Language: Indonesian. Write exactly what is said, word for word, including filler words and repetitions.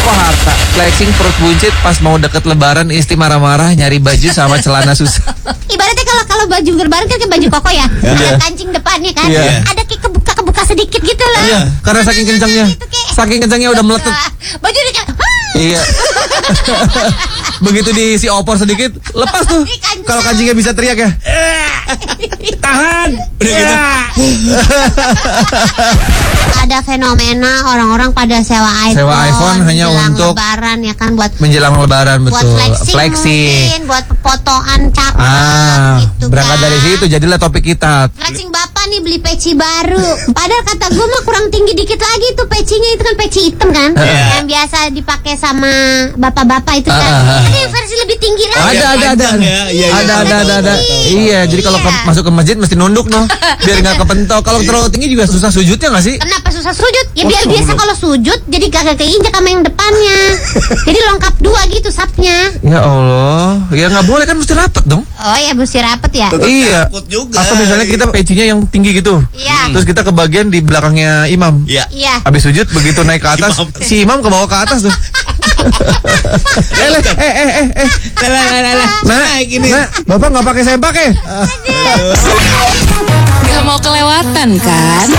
Koko Harta flexing perut buncit pas mau deket lebaran, istri marah-marah nyari baju sama celana susah. Ibaratnya kalau kalau baju lebaran kan kayak baju koko ya, Iya. kancing depannya kan, Iya. ada kayak kebuka-kebuka sedikit gitu loh. Iya, karena saking kencangnya, Gitu, kayak- saking kencangnya udah meletup. Baju udah kayak, "Hah." Iya. Begitu diisi opor sedikit, lepas tuh. Kancing. Kalau kancingnya bisa teriak ya. Tahan. Udah gitu. Ada fenomena orang-orang pada sewa iPhone, Sewa iPhone hanya menjelang untuk- lebaran ya kan, buat Menjelang lebaran buat betul. flexing, mungkin buat fotoan cakep Ah, gitu berangkat kan. dari situ jadilah topik kita. Flexing bapak nih beli peci baru. Padahal kata gue mah kurang tinggi dikit lagi tuh pecinya, itu kan peci hitam kan, Iya. yang biasa dipakai sama bapak-bapak itu kan. Ah, ah, ah. Ada yang versi lebih tinggi lagi. Ada, ada, ada, panjang ada, ya. Iya, ada, iya, ada, tahu, ada, ada. tahu, tahu. Iya, jadi kalau ke- Iya. masuk ke masjid mesti nunduk noh, biar nggak kepentok. Kalau terlalu tinggi juga susah sujudnya nggak sih? Kenapa susah sujud? Ya Oh, biar biasa kalau sujud jadi kagak keinjak sama yang depannya. Jadi lengkap dua gitu sapnya. Ya Allah, ya nggak boleh kan, mesti rapet dong. Oh ya mesti rapet ya. Tetap Iya. takut juga. Atau misalnya kita pecinya yang tinggi gitu, Iya. terus kita ke bagian di belakangnya imam. Iya. Iya. Habis sujud begitu naik ke atas, Imam. si imam ke bawah ke atas tuh. eh, le, eh, eh, eh, eh, Lah, lah, lah, lah. nah, gini. nah, bapak nggak pakai sempak ya? Gak mau kelewatan kan?